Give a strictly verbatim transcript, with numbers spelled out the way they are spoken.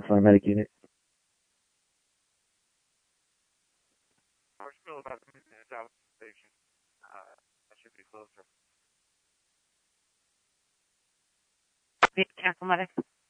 paramedic unit. We're still about to meet the South Station. Uh, that should be closer. Cancel medic.